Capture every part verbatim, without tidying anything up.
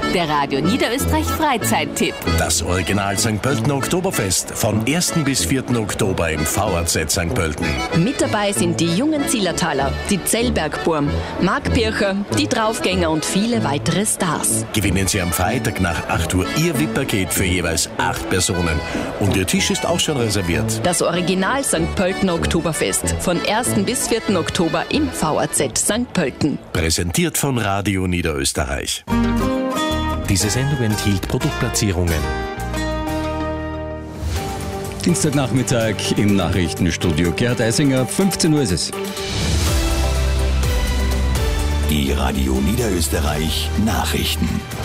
Der Radio Niederösterreich Freizeittipp. Das Original Sankt Pöltener Oktoberfest von ersten bis vierten Oktober im V A Z Sankt Pölten. Mit dabei sind die jungen Zillertaler, die Zellbergburm, Marc Pircher, die Draufgänger und viele weitere Stars. Gewinnen Sie am Freitag nach acht Uhr Ihr V I P-Paket für jeweils acht Personen. Und Ihr Tisch ist auch schon reserviert. Das Original Sankt Pöltener Oktoberfest von ersten bis vierten Oktober im V A Z Sankt Pölten. Präsentiert von Radio Niederösterreich. Diese Sendung enthielt Produktplatzierungen. Dienstagnachmittag im Nachrichtenstudio. Gerhard Eisinger, fünfzehn Uhr ist es. Die Radio Niederösterreich Nachrichten.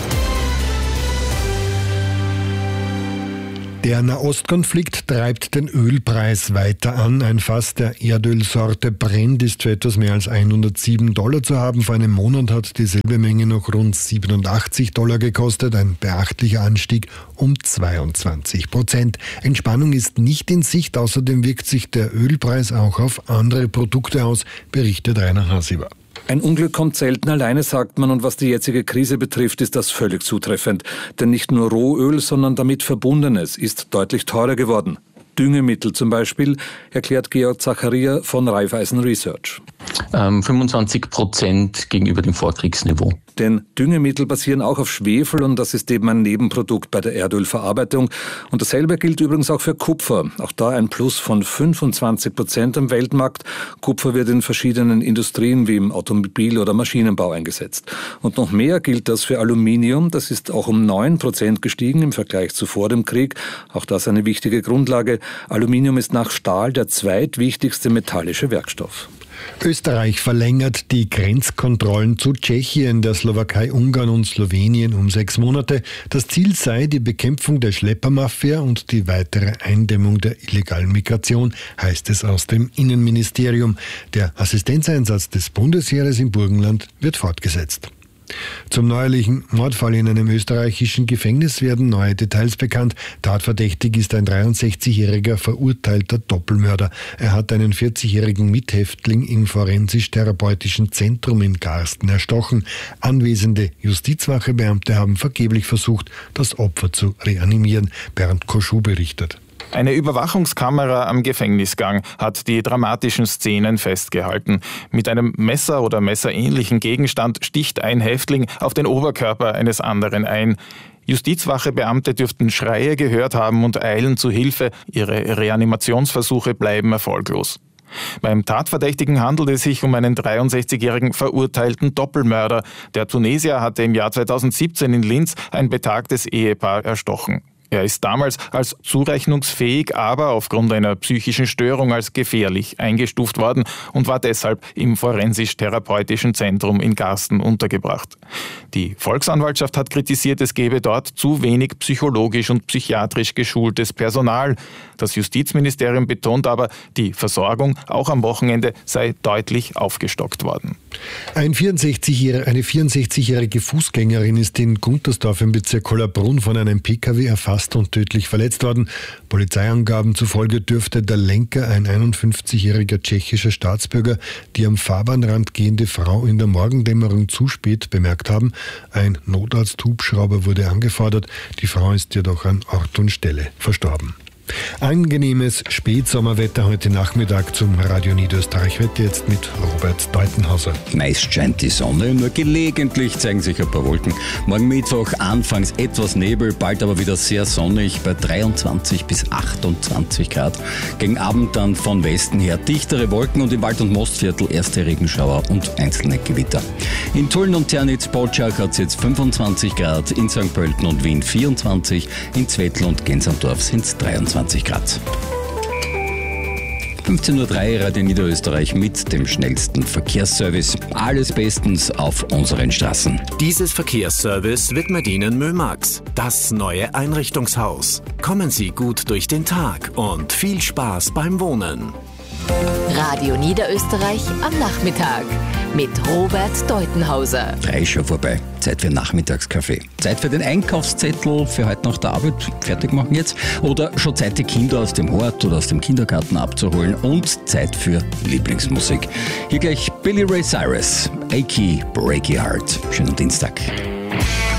Der Nahostkonflikt treibt den Ölpreis weiter an. Ein Fass der Erdölsorte Brent ist für etwas mehr als hundertsieben Dollar zu haben. Vor einem Monat hat dieselbe Menge noch rund siebenundachtzig Dollar gekostet. Ein beachtlicher Anstieg um zweiundzwanzig Prozent. Entspannung ist nicht in Sicht. Außerdem wirkt sich der Ölpreis auch auf andere Produkte aus, berichtet Rainer Hasiber. Ein Unglück kommt selten alleine, sagt man, und was die jetzige Krise betrifft, ist das völlig zutreffend. Denn nicht nur Rohöl, sondern damit Verbundenes ist deutlich teurer geworden. Düngemittel zum Beispiel, erklärt Georg Zacharia von Raiffeisen Research. Ähm, fünfundzwanzig Prozent gegenüber dem Vorkriegsniveau. Denn Düngemittel basieren auch auf Schwefel und das ist eben ein Nebenprodukt bei der Erdölverarbeitung. Und dasselbe gilt übrigens auch für Kupfer. Auch da ein Plus von fünfundzwanzig Prozent am Weltmarkt. Kupfer wird in verschiedenen Industrien wie im Automobil- oder Maschinenbau eingesetzt. Und noch mehr gilt das für Aluminium. Das ist auch um neun Prozent gestiegen im Vergleich zu vor dem Krieg. Auch das eine wichtige Grundlage. Aluminium ist nach Stahl der zweitwichtigste metallische Werkstoff. Österreich verlängert die Grenzkontrollen zu Tschechien, der Slowakei, Ungarn und Slowenien um sechs Monate. Das Ziel sei die Bekämpfung der Schleppermafia und die weitere Eindämmung der illegalen Migration, heißt es aus dem Innenministerium. Der Assistenzeinsatz des Bundesheeres im Burgenland wird fortgesetzt. Zum neuerlichen Mordfall in einem österreichischen Gefängnis werden neue Details bekannt. Tatverdächtig ist ein dreiundsechzigjähriger verurteilter Doppelmörder. Er hat einen vierzigjährigen Mithäftling im forensisch-therapeutischen Zentrum in Garsten erstochen. Anwesende Justizwachebeamte haben vergeblich versucht, das Opfer zu reanimieren. Bernd Koschuh berichtet. Eine Überwachungskamera am Gefängnisgang hat die dramatischen Szenen festgehalten. Mit einem Messer oder messerähnlichen Gegenstand sticht ein Häftling auf den Oberkörper eines anderen ein. Justizwachebeamte dürften Schreie gehört haben und eilen zu Hilfe. Ihre Reanimationsversuche bleiben erfolglos. Beim Tatverdächtigen handelt es sich um einen dreiundsechzigjährigen verurteilten Doppelmörder. Der Tunesier hatte im Jahr zweitausendsiebzehn in Linz ein betagtes Ehepaar erstochen. Er ist damals als zurechnungsfähig, aber aufgrund einer psychischen Störung als gefährlich eingestuft worden und war deshalb im forensisch-therapeutischen Zentrum in Garsten untergebracht. Die Volksanwaltschaft hat kritisiert, es gebe dort zu wenig psychologisch und psychiatrisch geschultes Personal. Das Justizministerium betont aber, die Versorgung auch am Wochenende sei deutlich aufgestockt worden. Ein vierundsechzigjährige, eine vierundsechzigjährige Fußgängerin ist in Guntersdorf im Bezirk Kollabrunn von einem P K W erfasst und tödlich verletzt worden. Polizeiangaben zufolge dürfte der Lenker, ein einundfünfzigjähriger tschechischer Staatsbürger, die am Fahrbahnrand gehende Frau in der Morgendämmerung zu spät bemerkt haben. Ein Notarzt-Hubschrauber wurde angefordert. Die Frau ist jedoch an Ort und Stelle verstorben. Angenehmes Spätsommerwetter heute Nachmittag zum Radio Niederösterreich Wetter jetzt mit Robert Deutenhauser. Meist scheint die Sonne, nur gelegentlich zeigen sich ein paar Wolken. Morgen Mittwoch anfangs etwas Nebel, bald aber wieder sehr sonnig bei dreiundzwanzig bis achtundzwanzig Grad. Gegen Abend dann von Westen her dichtere Wolken und im Wald- und Mostviertel erste Regenschauer und einzelne Gewitter. In Tulln und Ternitz-Potschach hat es jetzt fünfundzwanzig Grad, in Sankt Pölten und Wien vierundzwanzig, in Zwettl und Gensandorf sind es dreiundzwanzig Grad. fünfzehn Uhr drei Radio Niederösterreich mit dem schnellsten Verkehrsservice. Alles bestens auf unseren Straßen. Dieses Verkehrsservice widmet Ihnen Mömax, das neue Einrichtungshaus. Kommen Sie gut durch den Tag und viel Spaß beim Wohnen. Radio Niederösterreich am Nachmittag mit Robert Deutenhauser. Drei ist schon vorbei. Zeit für Nachmittagskaffee. Zeit für den Einkaufszettel für heute nach der Arbeit fertig machen jetzt. Oder schon Zeit, die Kinder aus dem Hort oder aus dem Kindergarten abzuholen. Und Zeit für Lieblingsmusik. Hier gleich Billy Ray Cyrus, Achy Breaky Heart. Schönen Dienstag.